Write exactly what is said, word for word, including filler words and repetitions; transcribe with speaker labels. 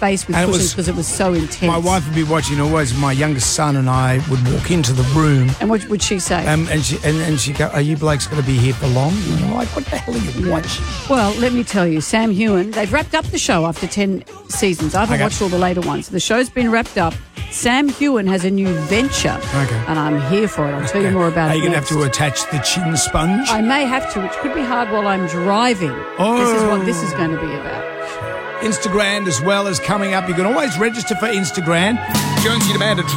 Speaker 1: face with
Speaker 2: And it
Speaker 1: cushions
Speaker 2: was-
Speaker 1: because it was so intense.
Speaker 2: My wife would be watching always. My youngest son and I would walk into the room.
Speaker 1: And what would she say?
Speaker 2: Um, and she and, and she go, "Are you blokes going to be here for long?" And I'm like, "What the hell are you watching?"
Speaker 1: Well, let me tell you, Sam Heughan, they've wrapped up the show after ten seasons. I haven't
Speaker 2: Okay.
Speaker 1: watched all the later ones. The show's been wrapped up. Sam Heughan has a new venture.
Speaker 2: Okay.
Speaker 1: And I'm here for it. I'll tell you more about
Speaker 2: Are
Speaker 1: it
Speaker 2: you going to have
Speaker 1: next.
Speaker 2: to attach the chin sponge?
Speaker 1: I may have to, which could be hard while I'm driving.
Speaker 2: Oh.
Speaker 1: This is what this is going to be about.
Speaker 2: Instagram as well as coming up. You can always register for Instagram. Jonesy Demand